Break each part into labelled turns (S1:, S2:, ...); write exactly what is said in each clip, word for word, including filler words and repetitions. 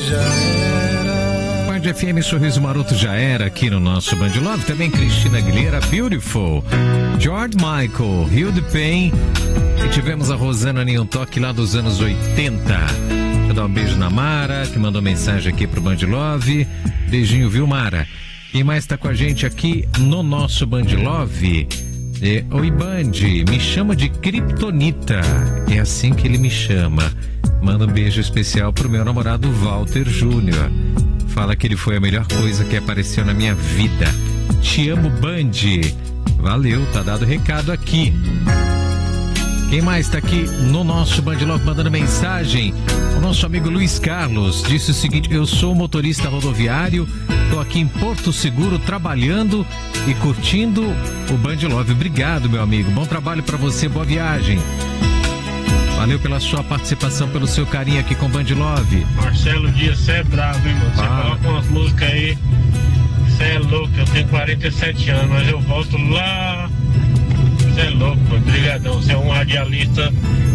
S1: já era. Band F M, Sorriso Maroto já era aqui no nosso Band Love. Também Cristina Aguilera, Beautiful. George Michael, Heal the Pain. E tivemos a Rosana Nenhum Toque lá dos anos oitenta. Deixa eu dar um beijo na Mara, que mandou mensagem aqui pro Band Love. Beijinho, viu, Mara? Quem mais tá com a gente aqui no nosso Band Love? É, Oi, Band, me chama de Kryptonita. É assim que ele me chama. Manda um beijo especial pro meu namorado Walter Júnior. Fala que ele foi a melhor coisa que apareceu na minha vida. Te amo, Band. Valeu, tá dado o recado aqui. Quem mais tá aqui no nosso Band Love mandando mensagem? O nosso amigo Luiz Carlos disse o seguinte: eu sou motorista rodoviário, tô aqui em Porto Seguro trabalhando e curtindo o Band Love. Obrigado, meu amigo, bom trabalho pra você, boa viagem. Valeu pela sua participação, pelo seu carinho aqui com o Band Love.
S2: Marcelo Dias, você é bravo, hein, mano? Você ah. coloca umas músicas aí, você é louco, eu tenho quarenta e sete anos, mas eu volto lá. Você é louco, mano. Obrigadão. Você é um radialista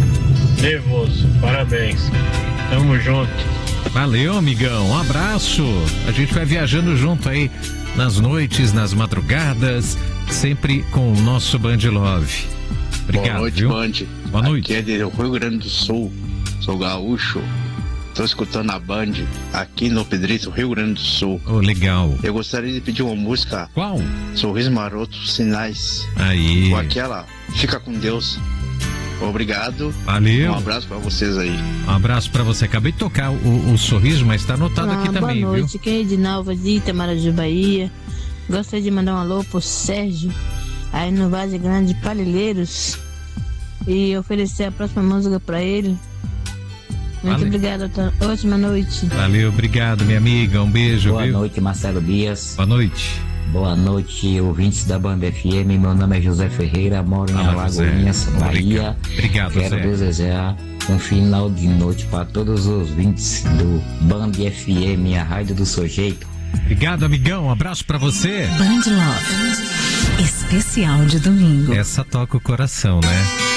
S2: nervoso. Parabéns. Tamo junto.
S1: Valeu, amigão. Um abraço. A gente vai viajando junto aí nas noites, nas madrugadas, sempre com o nosso Band Love. Obrigado.
S3: Boa noite,
S1: viu?
S3: Band.
S1: Boa noite.
S3: Aqui é do Rio Grande do Sul. Sou gaúcho. Tô escutando a Band aqui no Pedrito, Rio Grande do Sul.
S1: Oh, legal.
S3: Eu gostaria de pedir uma música.
S1: Qual?
S3: Sorriso Maroto, Sinais.
S1: Aí.
S3: Ou aquela, Fica com Deus. Obrigado.
S1: Valeu.
S3: Um abraço pra vocês aí.
S1: Um abraço pra você. Acabei de tocar o, o Sorriso, mas tá anotado
S4: ah,
S1: aqui também, viu?
S4: Boa noite, quem é Edinalva de Itamaraju, Bahia. Gostaria de mandar um alô pro Sérgio, aí no Vaz Grande Palilheiros, e oferecer a próxima música pra ele. Muito
S1: Valeu.
S4: obrigada, ótima noite.
S1: Valeu, obrigado, minha amiga, um beijo.
S5: Boa
S1: viu?
S5: noite, Marcelo Dias.
S1: Boa noite.
S5: Boa noite, ouvintes da Band F M. Meu nome é José Ferreira, moro em
S1: Ah,
S5: Alagoinhas,
S1: Zé.
S5: Bahia.
S1: Obrigado,
S5: Quero
S1: Zé.
S5: desejar um final de noite para todos os ouvintes do Band F M, a rádio do sujeito.
S1: Obrigado, amigão, um abraço pra você.
S6: Band Love, especial de domingo.
S1: Essa toca o coração, né?